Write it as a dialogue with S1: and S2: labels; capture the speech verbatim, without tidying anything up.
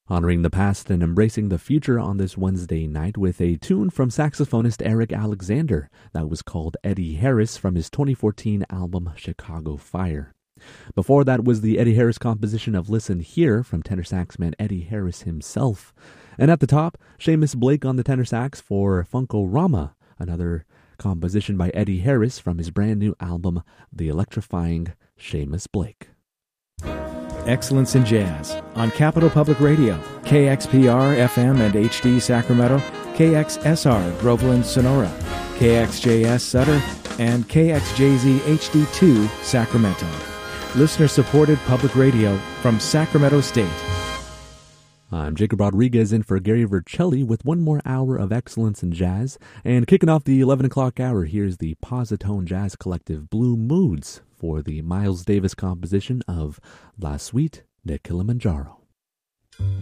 S1: honoring the past and embracing the future on this Wednesday night with a tune from saxophonist Eric Alexander that was called Eddie Harris from his twenty fourteen album Chicago Fire. Before that was the Eddie Harris composition of Listen Here from tenor saxman Eddie Harris himself. And at the top, Seamus Blake on the tenor sax for Funk-O-Rama, another composition by Eddie Harris from his brand new album, The Electrifying Seamus Blake.
S2: Excellence in Jazz on Capital Public Radio, K X P R F M and H D Sacramento, K X S R Groveland Sonora, K X J S Sutter, and K X J Z H D two Sacramento. Listener-supported public radio from Sacramento State.
S1: I'm Jacob Rodriguez in for Gary Vercelli with one more hour of excellence in jazz. And kicking off the eleven o'clock hour, here's the Positone Jazz Collective Blue Moods for the Miles Davis composition of La Suite de Kilimanjaro.